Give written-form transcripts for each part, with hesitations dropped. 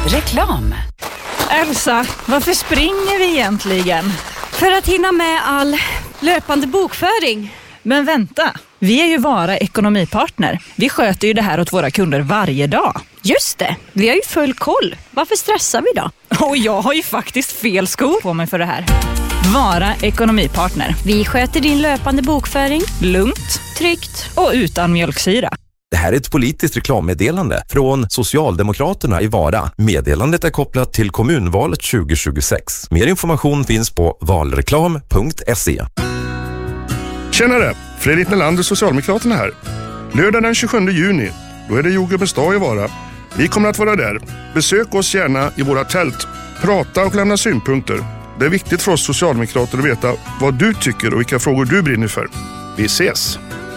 Reklam. Elsa, varför springer vi egentligen? För att hinna med all löpande bokföring. Men vänta, vi är ju Vara ekonomipartner. Vi sköter ju det här åt våra kunder varje dag. Just det, vi har ju full koll. Varför stressar vi då? Och jag har ju faktiskt fel skor på mig för det här. Vara ekonomipartner. Vi sköter din löpande bokföring. Lugnt, Tryggt. och utan mjölksyra. Det här är ett politiskt reklammeddelande från Socialdemokraterna i Vara. Meddelandet är kopplat till kommunvalet 2026. Mer information finns på valreklam.se. Tjenare, Fredrik Nelander, Socialdemokraterna här. Lördag den 27 juni, då är det jordgubbens dag i Vara. Vi kommer att vara där. Besök oss gärna i våra tält. Prata och lämna synpunkter. Det är viktigt för oss socialdemokrater att veta vad du tycker och vilka frågor du brinner för. Vi ses!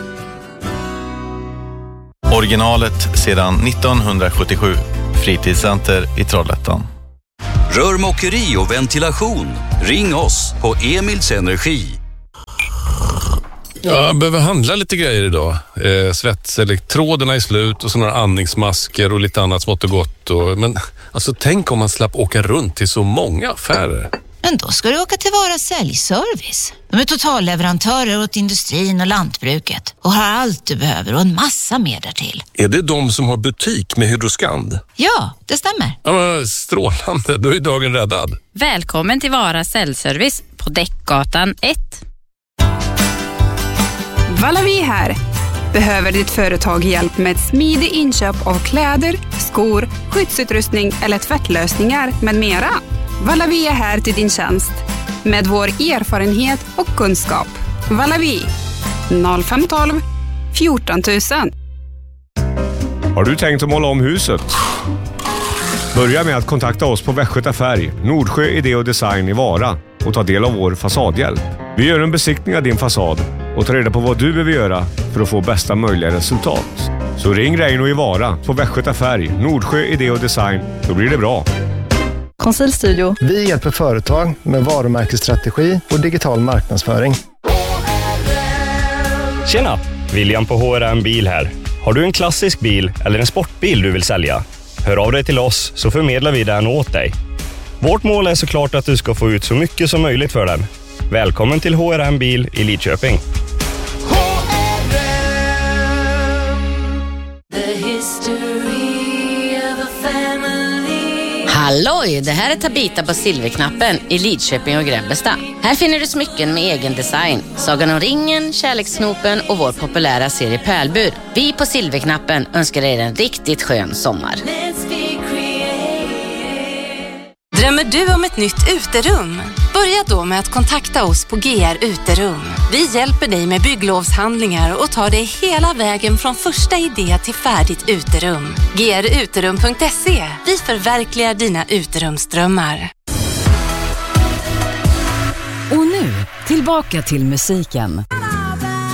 Originalet sedan 1977. Fritidscenter i Trollhättan. Rörmokeri och ventilation. Ring oss på Emils Energi. Jag behöver handla lite grejer idag. Svetselektroderna är slut och så några andningsmasker och lite annat smått och gott. Men alltså, tänk om man slapp åka runt till så många affärer. Men då ska du åka till Vara säljservice. De är totalleverantörer åt industrin och lantbruket och har allt du behöver och en massa mer därtill. Är det de som har butik med Hydroskand? Ja, det stämmer. Ja, men strålande. Då är dagen räddad. Välkommen till Vara säljservice på Däckgatan 1. Valavi här. Behöver ditt företag hjälp med smidig inköp av kläder, skor, skyddsutrustning eller tvättlösningar med mera? Valavi är här till din tjänst med vår erfarenhet och kunskap. Valavi 0512 14 000. Har du tänkt att måla om huset? Börja med att kontakta oss på Västgöta Färg, Nordsjö Idé och Design i Vara och ta del av vår fasadhjälp. Vi gör en besiktning av din fasad och tar reda på vad du behöver göra för att få bästa möjliga resultat. Så ring Reino i Vara på Västgöta Färg, Nordsjö Idé och Design, då blir det bra. Konsultstudio. Vi hjälper företag med varumärkesstrategi och digital marknadsföring. Tjena, William på HRM Bil här. Har du en klassisk bil eller en sportbil du vill sälja? Hör av dig till oss så förmedlar vi den åt dig. Vårt mål är såklart att du ska få ut så mycket som möjligt för den. Välkommen till HRM Bil i Lidköping. Halloj, det här är Tabita på Silverknappen i Lidköping och Grebbestad. Här finner du smycken med egen design. Sagan om ringen, kärlekssnopen och vår populära serie Pärlbur. Vi på Silverknappen önskar er en riktigt skön sommar. Drömmer du om ett nytt uterum? Börja då med att kontakta oss på GR Uterum. Vi hjälper dig med bygglovshandlingar och tar dig hela vägen från första idé till färdigt uterum. gruterum.se. Vi förverkligar dina uterumsdrömmar. Och nu, tillbaka till musiken.